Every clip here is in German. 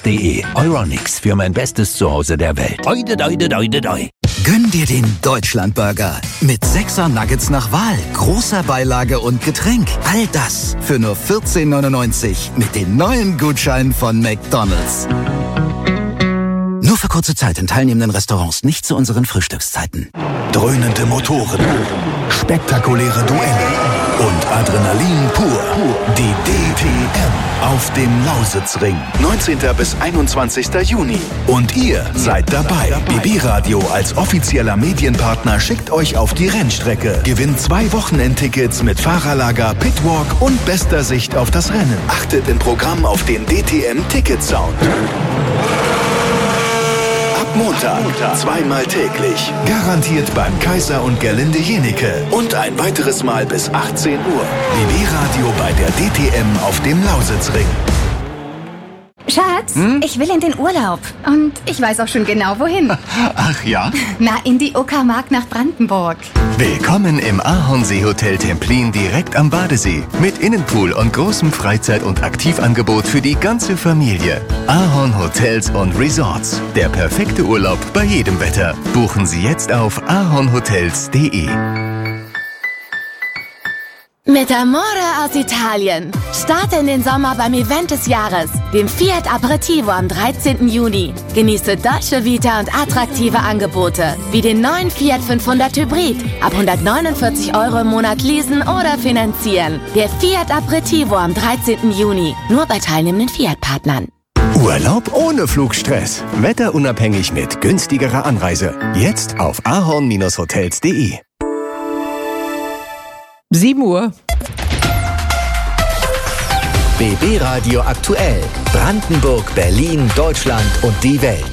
euronics.de. Euronics für mein bestes Zuhause der Welt. Oide, doide, doide, doi. Gönn dir den Deutschlandburger. Mit 6er Nuggets nach Wahl, großer Beilage und Getränk. All das für nur 14,99 mit dem neuen Gutschein von McDonald's. Nur für kurze Zeit in teilnehmenden Restaurants, nicht zu unseren Frühstückszeiten. Dröhnende Motoren, spektakuläre Duelle und Adrenalin pur. Die DTM auf dem Lausitzring. 19. bis 21. Juni. Und ihr seid dabei. BB Radio als offizieller Medienpartner schickt euch auf die Rennstrecke. Gewinnt 2 Wochenendtickets mit Fahrerlager, Pitwalk und bester Sicht auf das Rennen. Achtet im Programm auf den DTM-Ticket-Sound. Montag, 2-mal täglich. Garantiert beim Kaiser und Gerlinde Jenike. Und ein weiteres Mal bis 18 Uhr. BB Radio bei der DTM auf dem Lausitzring. Schatz, ich will in den Urlaub. Und ich weiß auch schon genau, wohin. Ach ja? Na, in die Uckermark nach Brandenburg. Willkommen im Ahornsee-Hotel Templin direkt am Badesee. Mit Innenpool und großem Freizeit- und Aktivangebot für die ganze Familie. Ahorn Hotels und Resorts. Der perfekte Urlaub bei jedem Wetter. Buchen Sie jetzt auf ahornhotels.de. Mit Amore aus Italien. Starte in den Sommer beim Event des Jahres, dem Fiat Aperitivo am 13. Juni. Genieße Dolce Vita und attraktive Angebote, wie den neuen Fiat 500 Hybrid. Ab 149 € im Monat leasen oder finanzieren. Der Fiat Aperitivo am 13. Juni. Nur bei teilnehmenden Fiat-Partnern. Urlaub ohne Flugstress. Wetterunabhängig mit günstigerer Anreise. Jetzt auf ahorn-hotels.de. 7 Uhr. BB Radio aktuell. Brandenburg, Berlin, Deutschland und die Welt.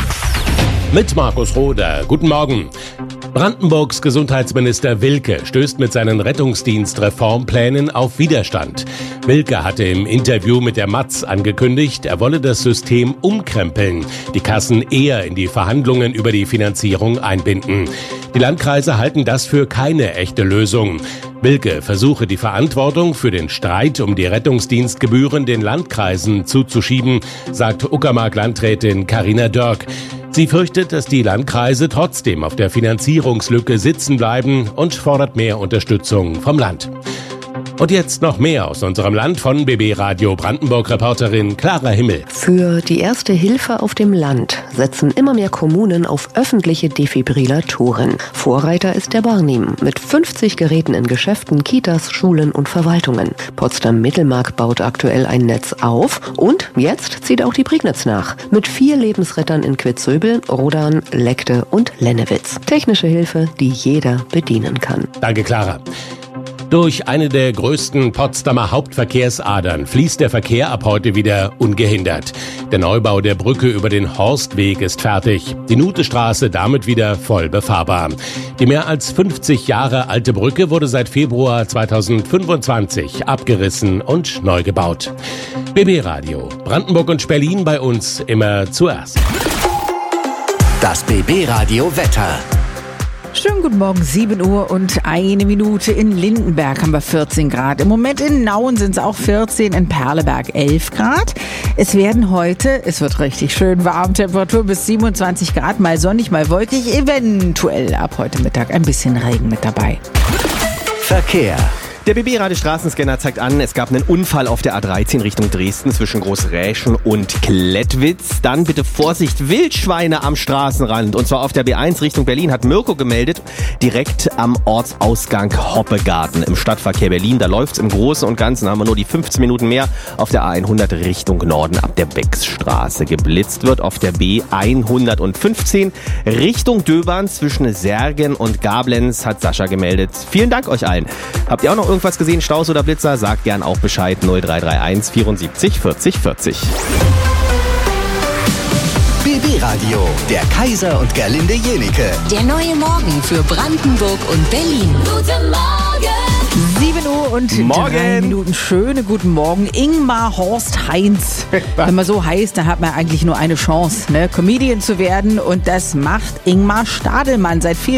Mit Markus Roder. Guten Morgen. Brandenburgs Gesundheitsminister Wilke stößt mit seinen Rettungsdienstreformplänen auf Widerstand. Wilke hatte im Interview mit der Matz angekündigt, er wolle das System umkrempeln, die Kassen eher in die Verhandlungen über die Finanzierung einbinden. Die Landkreise halten das für keine echte Lösung. Wilke versuche die Verantwortung für den Streit um die Rettungsdienstgebühren den Landkreisen zuzuschieben, sagt Uckermark-Landrätin Carina Dörk. Sie fürchtet, dass die Landkreise trotzdem auf der Finanzierungslücke sitzen bleiben und fordert mehr Unterstützung vom Land. Und jetzt noch mehr aus unserem Land von BB Radio Brandenburg-Reporterin Clara Himmel. Für die erste Hilfe auf dem Land setzen immer mehr Kommunen auf öffentliche Defibrillatoren. Vorreiter ist der Barnim mit 50 Geräten in Geschäften, Kitas, Schulen und Verwaltungen. Potsdam-Mittelmark baut aktuell ein Netz auf und jetzt zieht auch die Prignitz nach. Mit 4 Lebensrettern in Quitzöbel, Rodan, Leckte und Lennewitz. Technische Hilfe, die jeder bedienen kann. Danke, Clara. Durch eine der größten Potsdamer Hauptverkehrsadern fließt der Verkehr ab heute wieder ungehindert. Der Neubau der Brücke über den Horstweg ist fertig. Die Nutestraße damit wieder voll befahrbar. Die mehr als 50 Jahre alte Brücke wurde seit Februar 2025 abgerissen und neu gebaut. BB Radio, Brandenburg und Berlin bei uns immer zuerst. Das BB Radio Wetter. Schönen guten Morgen, 7 Uhr und 1 Minute. In Lindenberg haben wir 14 Grad. Im Moment in Nauen sind es auch 14, in Perleberg 11 Grad. Es wird richtig schön warm, Temperatur bis 27 Grad, mal sonnig, mal wolkig, eventuell ab heute Mittag ein bisschen Regen mit dabei. Verkehr. Der BB-Radio-Straßenscanner zeigt an, es gab einen Unfall auf der A13 Richtung Dresden zwischen Großräschen und Klettwitz. Dann bitte Vorsicht, Wildschweine am Straßenrand. Und zwar auf der B1 Richtung Berlin hat Mirko gemeldet, direkt am Ortsausgang Hoppegarten im Stadtverkehr Berlin. Da läuft's im Großen und Ganzen, haben wir nur die 15 Minuten mehr. Auf der A100 Richtung Norden ab der Becksstraße geblitzt wird. Auf der B115 Richtung Döbern zwischen Särgen und Gablenz hat Sascha gemeldet. Vielen Dank euch allen. Habt ihr auch noch irgendwas gesehen, Staus oder Blitzer? Sagt gern auch Bescheid. 0331 74 40 40. BB Radio, der Kaiser und Gerlinde Jenike. Der neue Morgen für Brandenburg und Berlin. Guten Morgen! 7 Uhr und 3 Minuten. Schöne guten Morgen. Ingmar Horst Heinz. Wenn man so heißt, dann hat man eigentlich nur eine Chance, Comedian zu werden. Und das macht Ingmar Stadelmann seit vielen